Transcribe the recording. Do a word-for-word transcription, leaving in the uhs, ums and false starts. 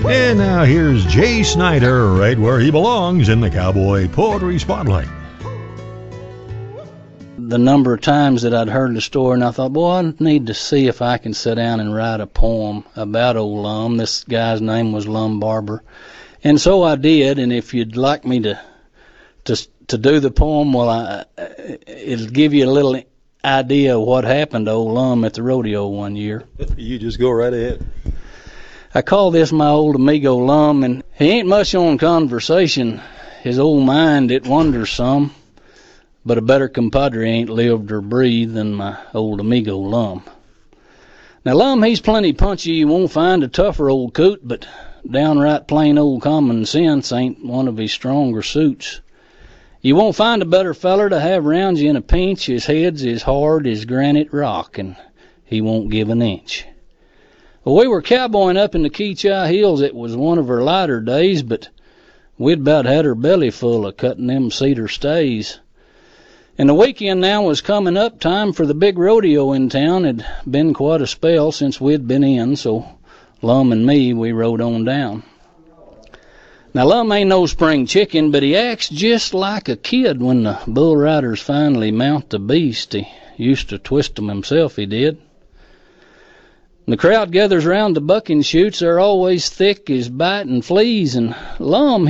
And now here's Jay Snyder, right where he belongs in the Cowboy Poetry Spotlight. The number of times that I'd heard the story, and I thought, boy, I need to see if I can sit down and write a poem about old Lum. This guy's name was Lum Barber. And so I did, and if you'd like me to to to do the poem, well, I, it'll give you a little idea of what happened to old Lum at the rodeo one year. You just go right ahead. I call this my old amigo Lum, and he ain't much on conversation. His old mind, it wanders some, but a better compadre ain't lived or breathed than my old amigo Lum. Now, Lum, he's plenty punchy. You won't find a tougher old coot, but downright plain old common sense ain't one of his stronger suits. You won't find a better feller to have round you in a pinch. His head's as hard as granite rock, and he won't give an inch. Well, we were cowboying up in the Keachai Hills. It was one of her lighter days, but we'd about had her belly full of cutting them cedar stays. And the weekend now was coming up, time for the big rodeo in town. It'd been quite a spell since we'd been in, so Lum and me, we rode on down. Now, Lum ain't no spring chicken, but he acts just like a kid when the bull riders finally mount the beast. He used to twist 'em himself, he did. The crowd gathers round the bucking chutes. They're always thick as biting fleas, and Lum,